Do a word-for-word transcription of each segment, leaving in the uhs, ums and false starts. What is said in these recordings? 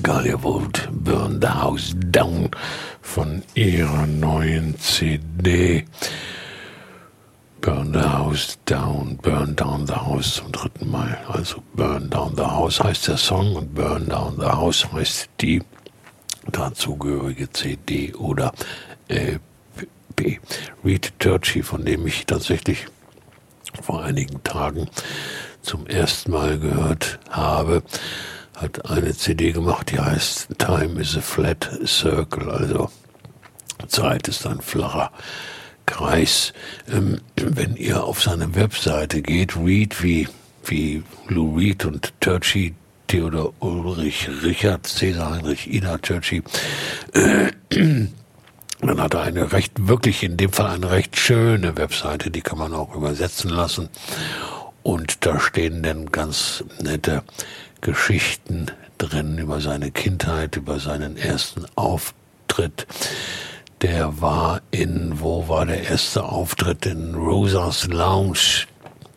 Galia Volt, Burn the House Down von ihrer neuen C D. Burn the House Down, Burn Down the House zum dritten Mal. Also Burn Down the House heißt der Song und Burn Down the House heißt die dazugehörige C D oder L P. Reed Turchi, von dem ich tatsächlich vor einigen Tagen zum ersten Mal gehört habe, hat eine C D gemacht, die heißt Time is a Flat Circle, also Zeit ist ein flacher Kreis. Ähm, wenn ihr auf seine Webseite geht, Reed wie, wie Lou Reed und Turchi, Theodor Ulrich, Richard, Cäsar Heinrich, Ida Turchi, äh, dann hat er eine recht, wirklich in dem Fall eine recht schöne Webseite, die kann man auch übersetzen lassen. Und da stehen dann ganz nette Geschichten drin über seine Kindheit, über seinen ersten Auftritt. Der war in, wo war der erste Auftritt? In Rosas Lounge.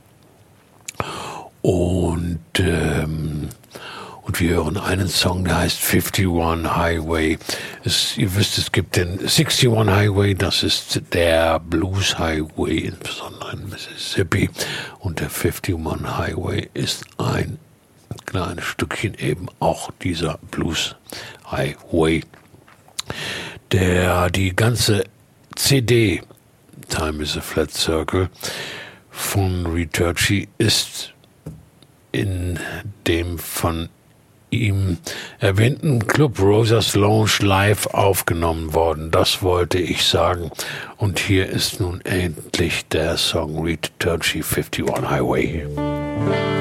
Und, ähm, und wir hören einen Song, der heißt einundfünfzig Highway. Es, ihr wisst, es gibt den einundsechzig Highway, das ist der Blues Highway, insbesondere in Mississippi. Und der einundfünfzig Highway ist ein kleines Stückchen eben auch dieser Blues Highway. Der, die ganze C D Time is a Flat Circle von Reed Turchi ist in dem von ihm erwähnten Club Rosas Lounge live aufgenommen worden. Das wollte ich sagen. Und hier ist nun endlich der Song Reed Turchi einundfünfzig Highway.